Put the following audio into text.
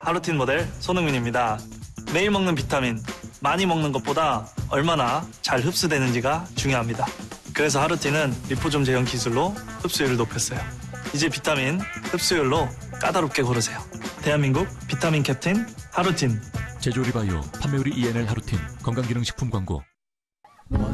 하루틴 모델 손흥민입니다. 매일 먹는 비타민, 많이 먹는 것보다 얼마나 잘 흡수되는지가 중요합니다. 그래서 하루틴은 리포좀 제형 기술로 흡수율을 높였어요. 이제 비타민 흡수율로 까다롭게 고르세요. 대한민국 비타민 캡틴 하루틴. 제조리바이오 판매율이 ENL 하루틴 건강기능식품 광고.